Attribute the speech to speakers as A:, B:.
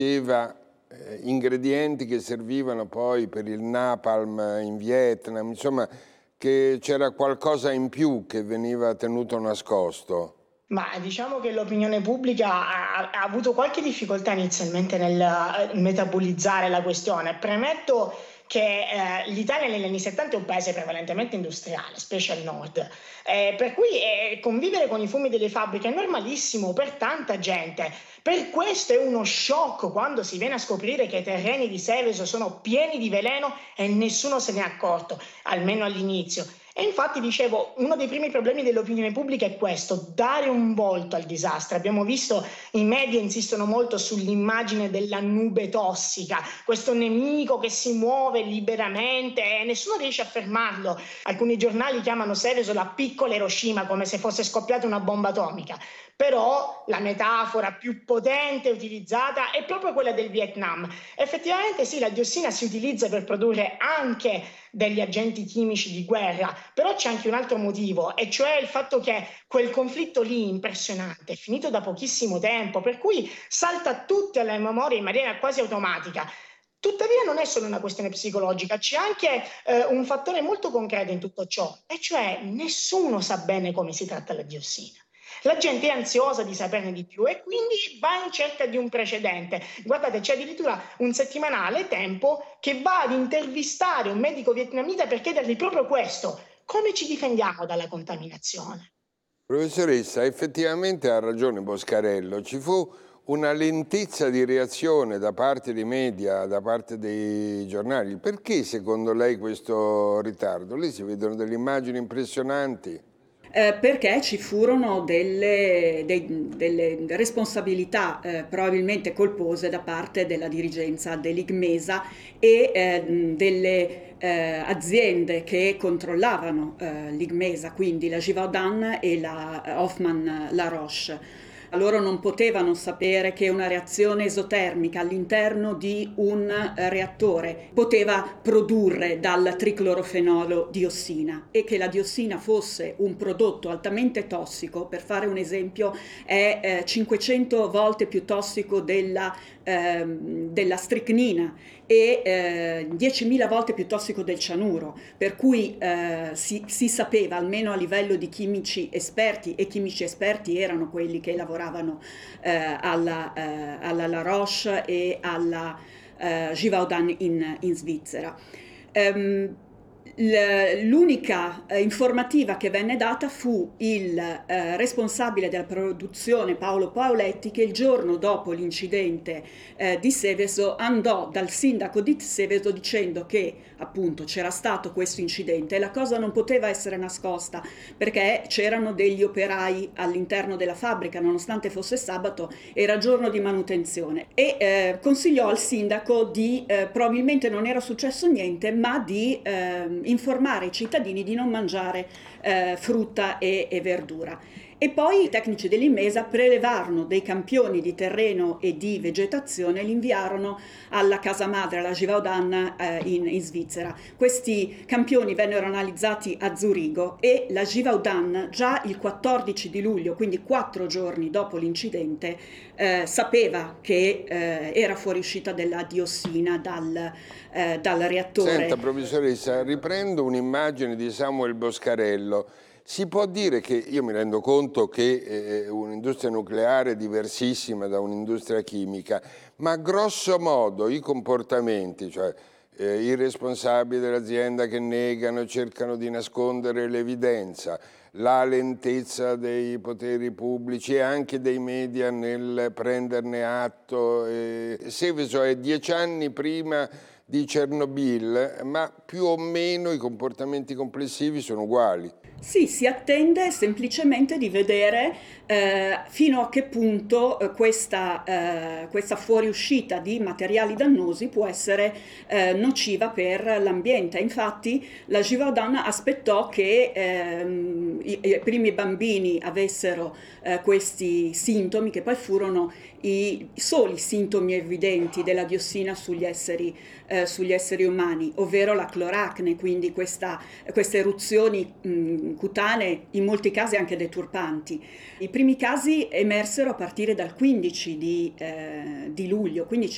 A: aveva ingredienti che servivano poi per il napalm in Vietnam, insomma che c'era qualcosa in più che veniva tenuto nascosto.
B: Ma diciamo che l'opinione pubblica ha avuto qualche difficoltà inizialmente nel metabolizzare la questione. Premetto che l'Italia negli anni 70 è un paese prevalentemente industriale, specie al nord, per cui convivere con i fumi delle fabbriche è normalissimo per tanta gente. Per questo è uno shock quando si viene a scoprire che i terreni di Seveso sono pieni di veleno e nessuno se ne è accorto, almeno all'inizio. E infatti dicevo, uno dei primi problemi dell'opinione pubblica è questo, dare un volto al disastro. Abbiamo visto i media insistono molto sull'immagine della nube tossica, questo nemico che si muove liberamente e nessuno riesce a fermarlo. Alcuni giornali chiamano Seveso la piccola Hiroshima, come se fosse scoppiata una bomba atomica. Però la metafora più potente utilizzata è proprio quella del Vietnam. Effettivamente sì, la diossina si utilizza per produrre anche degli agenti chimici di guerra, però c'è anche un altro motivo, e cioè il fatto che quel conflitto lì impressionante è finito da pochissimo tempo, per cui salta a tutte alle memorie in maniera quasi automatica. Tuttavia non è solo una questione psicologica, c'è anche un fattore molto concreto in tutto ciò, e cioè nessuno sa bene come si tratta la diossina. La gente è ansiosa di saperne di più e quindi va in cerca di un precedente. Guardate, c'è addirittura un settimanale, Tempo, che va ad intervistare un medico vietnamita per chiedergli proprio questo: come ci difendiamo dalla contaminazione?
A: Professoressa, effettivamente ha ragione Boscarello, ci fu una lentezza di reazione da parte dei media, da parte dei giornali. Perché secondo lei questo ritardo? Lì si vedono delle immagini impressionanti.
C: Perché ci furono delle responsabilità probabilmente colpose da parte della dirigenza dell'IGMESA e delle aziende che controllavano l'IGMESA, quindi la Givaudan e la Hoffmann La Roche. Loro non potevano sapere che una reazione esotermica all'interno di un reattore poteva produrre dal triclorofenolo diossina, e che la diossina fosse un prodotto altamente tossico. Per fare un esempio, è 500 volte più tossico della stricnina e 10.000 volte più tossico del cianuro, per cui si sapeva, almeno a livello di chimici esperti, e chimici esperti erano quelli che lavoravano alla La Roche e alla Givaudan in Svizzera. L'unica informativa che venne data fu il responsabile della produzione Paolo Paoletti, che il giorno dopo l'incidente di Seveso andò dal sindaco di Seveso dicendo che appunto c'era stato questo incidente e la cosa non poteva essere nascosta perché c'erano degli operai all'interno della fabbrica, nonostante fosse sabato, era giorno di manutenzione, e consigliò al sindaco di probabilmente non era successo niente, ma di informare i cittadini di non mangiare frutta e verdura. E poi i tecnici dell'Imesa prelevarono dei campioni di terreno e di vegetazione e li inviarono alla casa madre, alla Givaudan in Svizzera. Questi campioni vennero analizzati a Zurigo e la Givaudan già il 14 di luglio, quindi 4 giorni dopo l'incidente, sapeva che era fuoriuscita della diossina dal reattore.
A: Senta, professoressa, riprendo un'immagine di Samuel Boscarello. Si può dire che, io mi rendo conto che un'industria nucleare è diversissima da un'industria chimica, ma grosso modo i comportamenti, cioè i responsabili dell'azienda che negano, cercano di nascondere l'evidenza, la lentezza dei poteri pubblici e anche dei media nel prenderne atto. Seveso è 10 anni prima di Chernobyl, ma più o meno i comportamenti complessivi sono uguali.
C: Sì, si attende semplicemente di vedere fino a che punto questa fuoriuscita di materiali dannosi può essere nociva per l'ambiente. Infatti la Givaudan aspettò che i primi bambini avessero questi sintomi, che poi furono i soli sintomi evidenti della diossina sugli esseri umani, ovvero la cloracne, quindi queste eruzioni cutanee, in molti casi anche deturpanti. I primi casi emersero a partire dal 15 di luglio, quindi